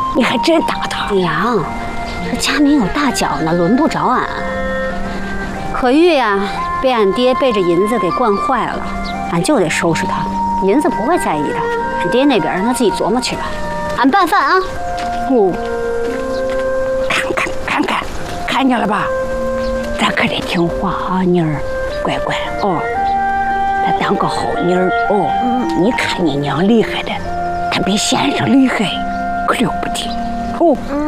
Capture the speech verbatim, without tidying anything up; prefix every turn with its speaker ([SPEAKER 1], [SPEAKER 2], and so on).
[SPEAKER 1] 你还真打他？
[SPEAKER 2] 娘，这家民有大脚呢，轮不着俺。可玉呀，被俺爹背着银子给惯坏了，俺就得收拾他。银子不会在意的，俺爹那边让他自己琢磨去吧。俺办饭啊。
[SPEAKER 1] 哦，看看看看，看见了吧？咱可得听话啊，妮儿，乖乖哦。咱当个好妮儿哦。嗯，你看你娘厉害的，她比先生厉害，可了不得哦。嗯。